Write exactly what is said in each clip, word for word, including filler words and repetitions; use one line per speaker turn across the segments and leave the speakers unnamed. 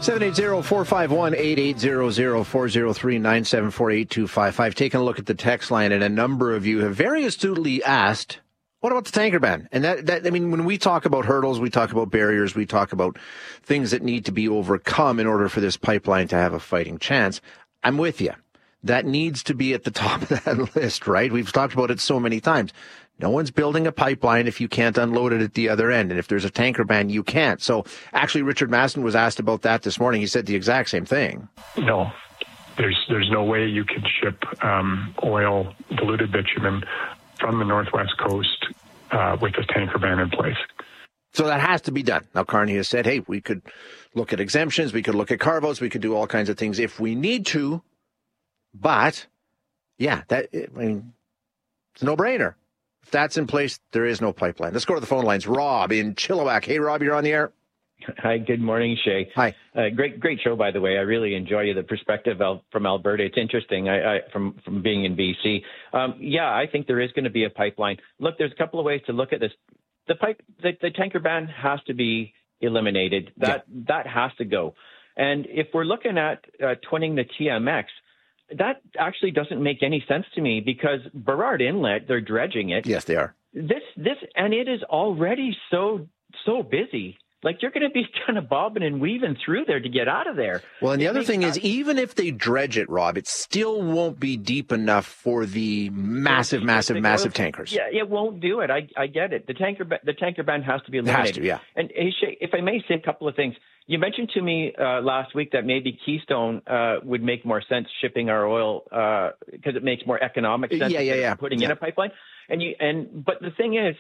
seven eight zero, four five one, eight eight zero zero, four zero three, nine seven four, eight two five five. Taking a look at the text line, and a number of you have very astutely asked, what about the tanker ban? And that, that, I mean, when we talk about hurdles, we talk about barriers, we talk about things that need to be overcome in order for this pipeline to have a fighting chance. I'm with you. That needs to be at the top of that list, right? We've talked about it so many times. No one's building a pipeline if you can't unload it at the other end. And if there's a tanker ban, you can't. So actually, Richard Maston was asked about that this morning. He said the exact same thing.
No, there's there's no way you can ship um, oil, diluted bitumen, from the Northwest Coast uh, with a tanker ban in place.
So that has to be done. Now, Carney has said, hey, we could look at exemptions, we could look at carve-outs, we could do all kinds of things if we need to. But, yeah, that I mean, it's a no-brainer. If that's in place, there is no pipeline. Let's go to the phone lines. Rob in Chilliwack. Hey, Rob, you're on the air.
Hi, good morning, Shay.
Hi.
Uh, great, great show, by the way. I really enjoy the perspective from Alberta. It's interesting. I, I from from being in B C. Um, yeah, I think there is going to be a pipeline. Look, there's a couple of ways to look at this. The pipe, the, the tanker ban has to be eliminated. That yeah. that has to go. And if we're looking at uh, twinning the T M X, that actually doesn't make any sense to me because Burrard Inlet, they're dredging it.
Yes, they are.
This, this, and it is already so, so busy. Like, you're going to be kind of bobbing and weaving through there to get out of there.
Well, and the
it
other thing
makes,
is, even if they dredge it, Rob, it still won't be deep enough for the massive, massive, massive tankers.
Yeah, it won't do it. I, I get it. The tanker, the tanker ban has to be eliminated.
It has to, yeah.
And if I may say a couple of things. You mentioned to me uh, last week that maybe Keystone uh, would make more sense shipping our oil because uh, it makes more economic sense
yeah, yeah, yeah.
putting
yeah.
in a pipeline. And you and but the thing is,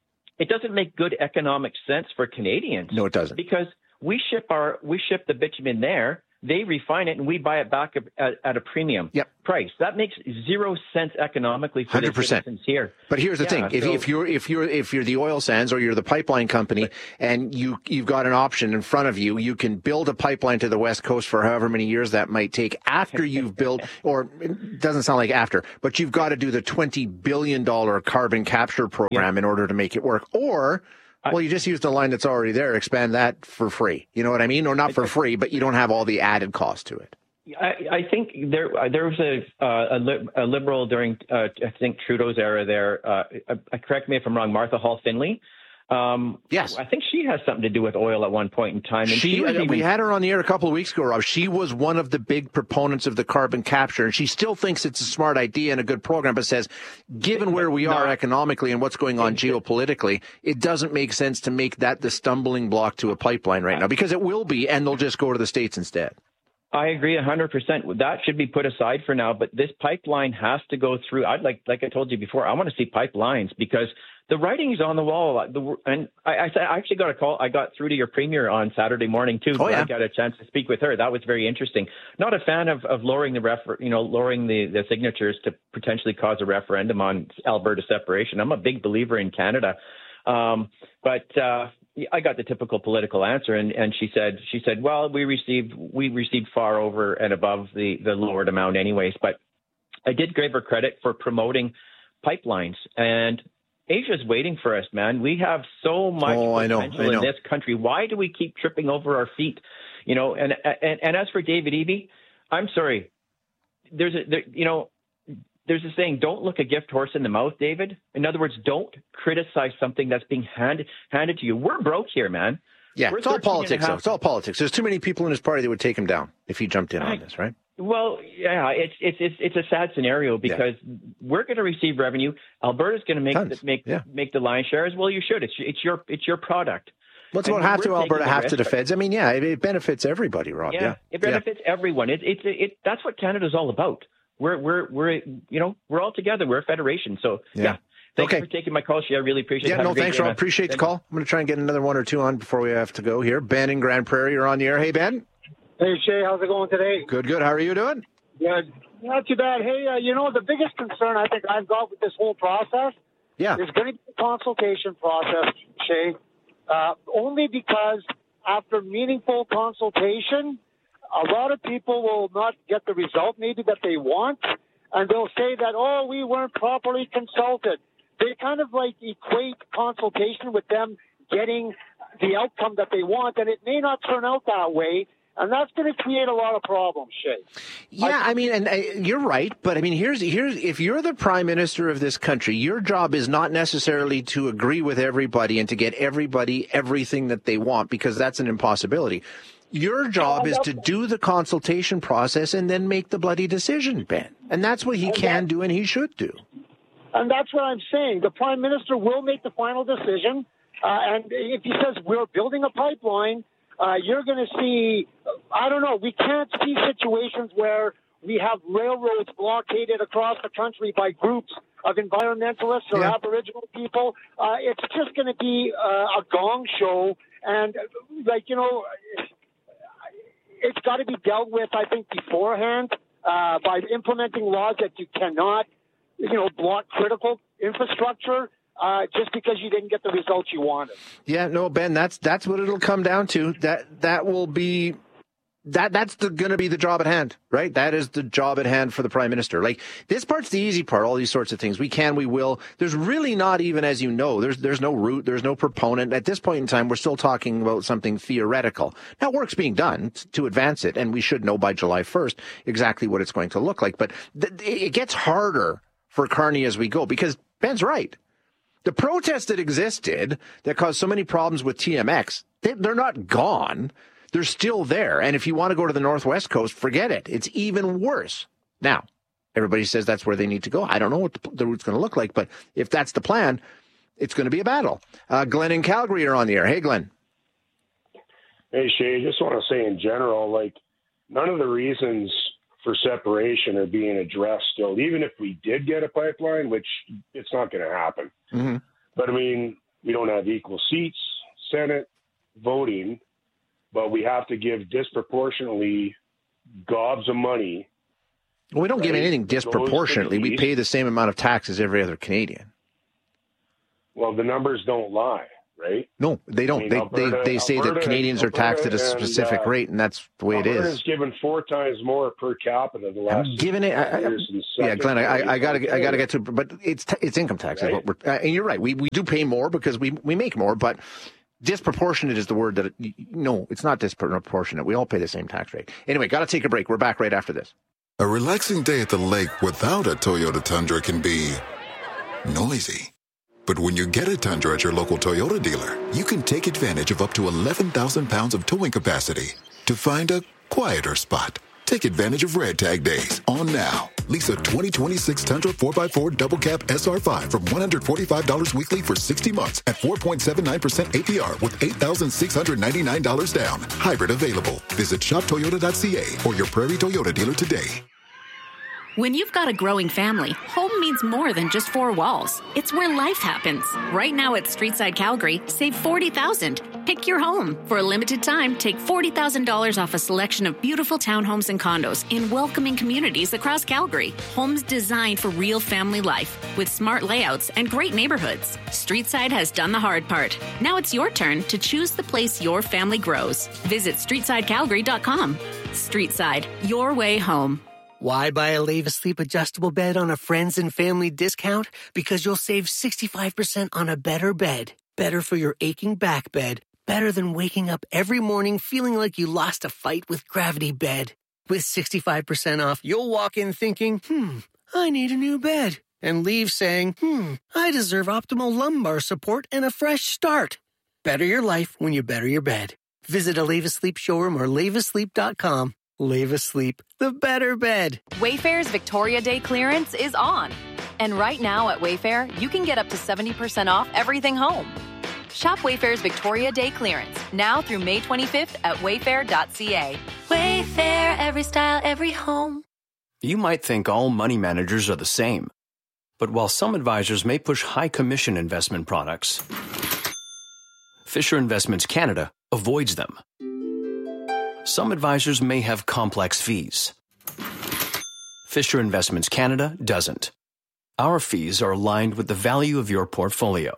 it doesn't make good economic sense for Canadians.
No, it doesn't.
Because we ship our we ship the bitumen there, they refine it, and we buy it back at, at a premium
yep.
price. That makes zero sense economically for the citizens here.
But here's the yeah, thing: if, so, if you're if you're if you're the oil sands or you're the pipeline company, but, and you you've got an option in front of you, you can build a pipeline to the West Coast for however many years that might take after you've built, or it doesn't sound like after, but you've got to do the twenty billion dollars carbon capture program yeah. in order to make it work, or. Well, you just use the line that's already there, expand that for free. You know what I mean? Or not for free, but you don't have all the added cost to it.
I, I think there there was a uh, a, li- a liberal during, uh, I think, Trudeau's era there. Uh, uh, correct me if I'm wrong, Martha Hall Finley. Um,
yes.
I think she has something to do with oil at one point in time. And
she,
she was
uh,
even...
We had her on the air a couple of weeks ago, Rob. She was one of the big proponents of the carbon capture, and she still thinks it's a smart idea and a good program, but says, given where we are economically and what's going on geopolitically, it doesn't make sense to make that the stumbling block to a pipeline right now, because it will be, and they'll just go to the States instead. I
agree one hundred percent. That should be put aside for now, but this pipeline has to go through. I'd like, like I told you before, I want to see pipelines because the writing's on the wall. The, and I, I, I actually got a call. I got through to your premier on Saturday morning too.
Oh, yeah.
I got a chance to speak with her. That was very interesting. Not a fan of, of lowering the refer, you know, lowering the, the signatures to potentially cause a referendum on Alberta separation. I'm a big believer in Canada, um, but. Uh, I got the typical political answer, and, and she said, she said, well, we received we received far over and above the, the lowered amount anyways. But I did give her credit for promoting pipelines, and Asia's waiting for us, man. We have so much
oh,
potential
I know, I know.
in this country. Why do we keep tripping over our feet? You know, and and, and as for David Eby, I'm sorry. There's a there, you know. There's a saying, don't look a gift horse in the mouth, David. In other words, don't criticize something that's being handed handed to you. We're broke here, man.
Yeah,
We're
it's all politics, though. It's all politics. There's too many people in his party that would take him down if he jumped in I, on this, right?
Well, yeah, it's it's it's, it's a sad scenario because yeah. we're going to receive revenue. Alberta's going to make the, make yeah. make the lion's share as well. You should. It's it's your it's your product.
What's well, about half to Alberta, half to the feds? I mean, yeah, it, it benefits everybody, Rob.
Yeah,
yeah.
it benefits yeah. everyone. It, it's it, it that's what Canada's all about. We're we're we're you know we're all together. We're a federation. So yeah, yeah. thanks okay. for taking my call, Shea. I really appreciate it.
Yeah,
Have
no, thanks, Rob. Appreciate Thank the call. You. I'm going to try and get another one or two on before we have to go here. Ben in Grand Prairie, you're on the air. Hey, Ben.
Hey, Shea. How's it going today?
Good, good. How are you doing?
Good. Not too bad. Hey, uh, you know the biggest concern I think I've got with this whole process
yeah.
is going to be the consultation process, Shea. Uh, only because after meaningful consultation, a lot of people will not get the result maybe that they want, and they'll say that, oh, we weren't properly consulted. They kind of like equate consultation with them getting the outcome that they want, and it may not turn out that way. And that's going to create a lot of problems, Shay.
Yeah, I, I mean, and uh, you're right, but I mean, here's here's if you're the prime minister of this country, your job is not necessarily to agree with everybody and to get everybody everything that they want, because that's an impossibility. Your job is to do the consultation process and then make the bloody decision, Ben. And that's what he can do and he should do.
And that's what I'm saying. The prime minister will make the final decision. Uh, and if he says we're building a pipeline, Uh, you're going to see, I don't know, we can't see situations where we have railroads blockaded across the country by groups of environmentalists or yeah. Aboriginal people. Uh, it's just going to be uh, a gong show. And, like, you know, it's got to be dealt with, I think, beforehand uh, by implementing laws that you cannot, you know, block critical infrastructure. Uh, just because you didn't get the results you wanted. Yeah, no, Ben, that's that's what it'll come down to. That that will be that that's going to be the job at hand, right? That is the job at hand for the prime minister. Like, this part's the easy part. All these sorts of things, we can, we will. There's really not even, as you know, there's there's no root, there's no proponent at this point in time. We're still talking about something theoretical. Now, work's being done to advance it, and we should know by July first exactly what it's going to look like. But th- it gets harder for Carney as we go, because Ben's right. The protests that existed that caused so many problems with T M X, they, they're not gone. They're still there. And if you want to go to the Northwest Coast, forget it. It's even worse. Now, everybody says that's where they need to go. I don't know what the, the route's going to look like, but if that's the plan, it's going to be a battle. Uh, Glenn and Calgary are on the air. Hey, Glenn.
Hey, Shay, just want to say in general, like, none of the reasons for separation are being addressed still, even if we did get a pipeline, which it's not going to happen. Mm-hmm. But I mean, we don't have equal seats, Senate, voting, but we have to give disproportionately gobs of money.
Well, we don't right? give anything disproportionately. We pay the same amount of tax as every other Canadian.
Well, the numbers don't lie. Right?
No, they don't. I mean, they, Alberta, they they say Alberta, that Canadians Alberta, are taxed at a specific and, uh, rate, and that's the way Alberta it is.
Alberta's given four times more per capita the last.
I'm giving it. I, I, yeah, Glenn, I, I got to I got to get to, but it's it's income tax right? is what we're. Uh, and you're right. We we do pay more because we we make more, but disproportionate is the word that. It, no, it's not disproportionate. We all pay the same tax rate. Anyway, got to take a break. We're back right after this.
A relaxing day at the lake without a Toyota Tundra can be noisy. But when you get a Tundra at your local Toyota dealer, you can take advantage of up to eleven thousand pounds of towing capacity to find a quieter spot. Take advantage of Red Tag Days on now. Lease a twenty twenty-six Tundra four by four Double Cab S R five from one hundred forty-five dollars weekly for sixty months at four point seven nine percent A P R with eight thousand six hundred ninety-nine dollars down. Hybrid available. Visit shop toyota dot c a or your Prairie Toyota dealer today.
When you've got a growing family, home means more than just four walls. It's where life happens. Right now at Streetside Calgary, save forty thousand dollars. Pick your home. For a limited time, take forty thousand dollars off a selection of beautiful townhomes and condos in welcoming communities across Calgary. Homes designed for real family life with smart layouts and great neighborhoods. Streetside has done the hard part. Now it's your turn to choose the place your family grows. Visit streetside calgary dot com. Streetside, your way home.
Why buy a Leave Asleep adjustable bed on a friends and family discount? Because you'll save sixty-five percent on a better bed. Better for your aching back bed. Better than waking up every morning feeling like you lost a fight with Gravity Bed. With sixty-five percent off, you'll walk in thinking, hmm, I need a new bed. And leave saying, hmm, I deserve optimal lumbar support and a fresh start. Better your life when you better your bed. Visit a Leave Asleep showroom or leave asleep dot com. Leave Asleep, the better bed.
Wayfair's Victoria Day clearance is on. And right now at Wayfair, you can get up to seventy percent off everything home. Shop Wayfair's Victoria Day clearance now through May twenty-fifth at wayfair dot c a.
Wayfair, every style, every home.
You might think all money managers are the same. But while some advisors may push high commission investment products, Fisher Investments Canada avoids them. Some advisors may have complex fees. Fisher Investments Canada doesn't. Our fees are aligned with the value of your portfolio.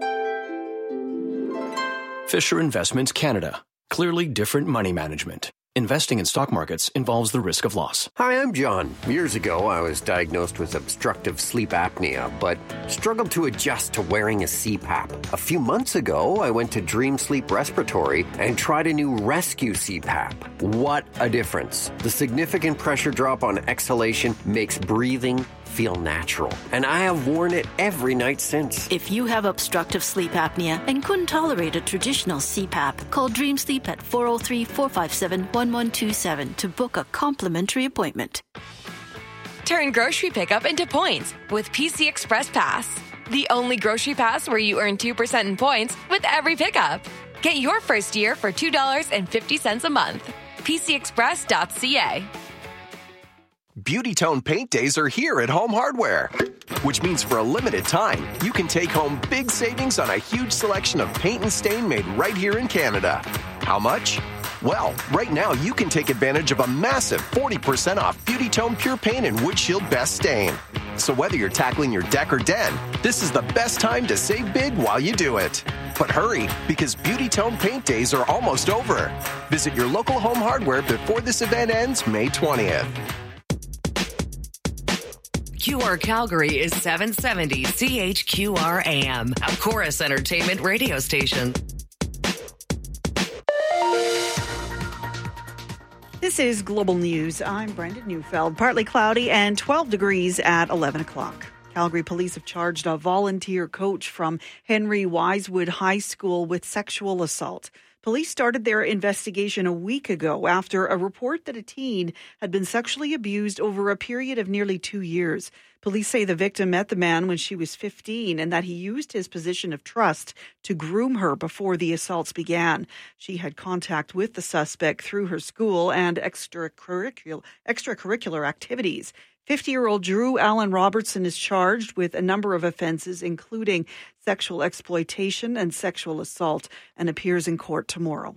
Fisher Investments Canada. Clearly different money management. Investing in stock markets involves the risk of loss.
Hi, I'm John. Years ago, I was diagnosed with obstructive sleep apnea, but struggled to adjust to wearing a C PAP. A few months ago, I went to Dream Sleep Respiratory and tried a new Rescue C PAP. What a difference. The significant pressure drop on exhalation makes breathing feel natural, and I have worn it every night since.
If you have obstructive sleep apnea and couldn't tolerate a traditional C PAP, call Dream Sleep at four oh three, four five seven, one one two seven to book a complimentary appointment.
Turn grocery pickup into points with P C Express Pass, the only grocery pass where you earn two percent in points with every pickup. Get your first year for two dollars and fifty cents a month. P C express dot c a.
Beauty Tone Paint Days are here at Home Hardware, which means for a limited time, you can take home big savings on a huge selection of paint and stain made right here in Canada. How much? Well, right now you can take advantage of a massive forty percent off Beauty Tone Pure Paint and Wood Shield Best Stain. So whether you're tackling your deck or den, this is the best time to save big while you do it. But hurry, because Beauty Tone Paint Days are almost over. Visit your local Home Hardware before this event ends May twentieth.
Q R Calgary is seven seventy C H Q R A M, a Chorus Entertainment radio station.
This is Global News. I'm Brendan Neufeld. Partly cloudy and twelve degrees at eleven o'clock. Calgary police have charged a volunteer coach from Henry Wisewood High School with sexual assault. Police started their investigation a week ago after a report that a teen had been sexually abused over a period of nearly two years. Police say the victim met the man when she was fifteen and that he used his position of trust to groom her before the assaults began. She had contact with the suspect through her school and extracurricular, extracurricular activities. fifty-year-old Drew Allen Robertson is charged with a number of offences, including sexual exploitation and sexual assault, and appears in court tomorrow.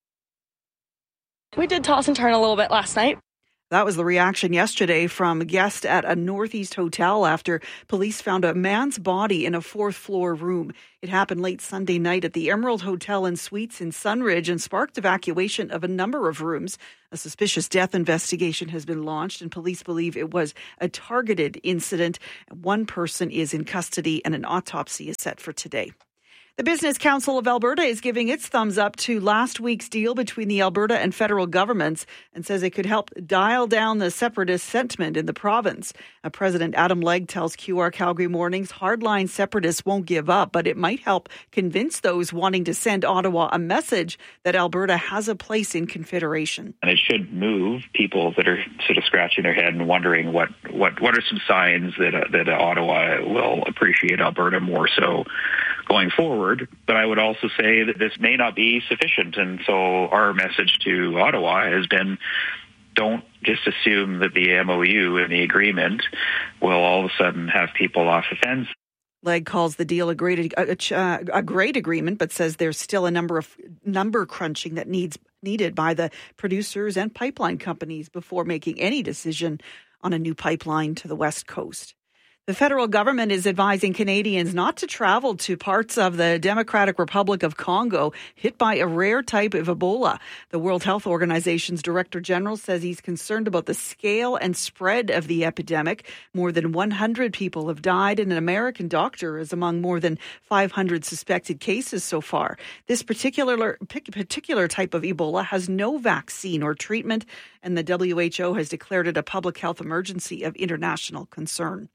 We did toss and turn a little bit last night.
That was the reaction yesterday from a guest at a Northeast hotel after police found a man's body in a fourth floor room. It happened late Sunday night at the Emerald Hotel and Suites in Sunridge and sparked evacuation of a number of rooms. A suspicious death investigation has been launched and police believe it was a targeted incident. One person is in custody and an autopsy is set for today. The Business Council of Alberta is giving its thumbs up to last week's deal between the Alberta and federal governments and says it could help dial down the separatist sentiment in the province. Uh, President Adam Legg tells Q R Calgary Mornings hardline separatists won't give up, but it might help convince those wanting to send Ottawa a message that Alberta has a place in Confederation.
And it should move people that are sort of scratching their head and wondering what, what, what are some signs that, uh, that uh, Ottawa will appreciate Alberta more so going forward. But I would also say that this may not be sufficient. And so our message to Ottawa has been, don't just assume that the M O U and the agreement will all of a sudden have people off the fence.
Legg calls the deal a great a, a, a great agreement, but says there's still a number of number crunching that needs needed by the producers and pipeline companies before making any decision on a new pipeline to the West Coast. The federal government is advising Canadians not to travel to parts of the Democratic Republic of Congo hit by a rare type of Ebola. The World Health Organization's Director General says he's concerned about the scale and spread of the epidemic. More than one hundred people have died, and an American doctor is among more than five hundred suspected cases so far. This particular particular type of Ebola has no vaccine or treatment, and the W H O has declared it a public health emergency of international concern.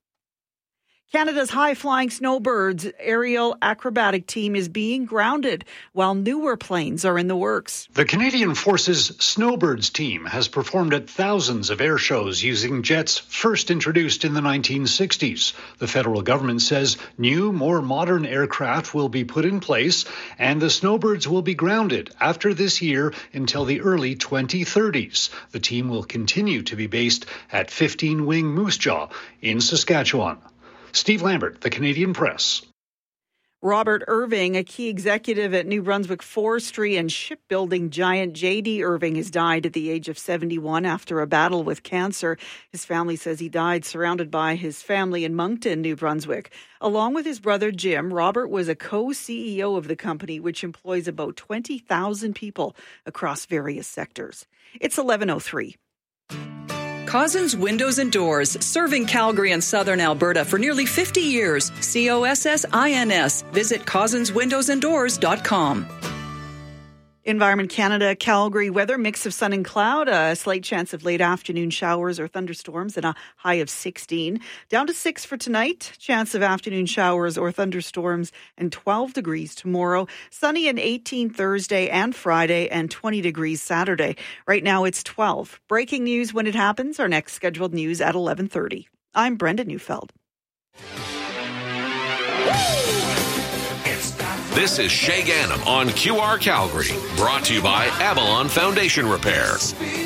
Canada's high-flying snowbirds aerial acrobatic team is being grounded while newer planes are in the works.
The Canadian Forces Snowbirds team has performed at thousands of air shows using jets first introduced in the nineteen sixties. The federal government says new, more modern aircraft will be put in place and the snowbirds will be grounded after this year until the early twenty thirties. The team will continue to be based at fifteen Wing Moose Jaw in Saskatchewan. Steve Lambert, The Canadian Press.
Robert Irving, a key executive at New Brunswick Forestry and shipbuilding giant J D Irving, has died at the age of seventy-one after a battle with cancer. His family says he died surrounded by his family in Moncton, New Brunswick. Along with his brother Jim, Robert was a co-C E O of the company, which employs about twenty thousand people across various sectors. It's eleven oh three.
Cozzens Windows and Doors, serving Calgary and southern Alberta for nearly fifty years. C O S S I N S. Visit cozzens windows and doors dot com.
Environment Canada, Calgary weather, mix of sun and cloud, a slight chance of late afternoon showers or thunderstorms and a high of sixteen. Down to six for tonight, chance of afternoon showers or thunderstorms and twelve degrees tomorrow. Sunny and eighteen Thursday and Friday and twenty degrees Saturday. Right now it's twelve. Breaking news when it happens. Our next scheduled news at eleven thirty. I'm Brenda Neufeld.
This is Shay Gannam on Q R Calgary, brought to you by Avalon Foundation Repair.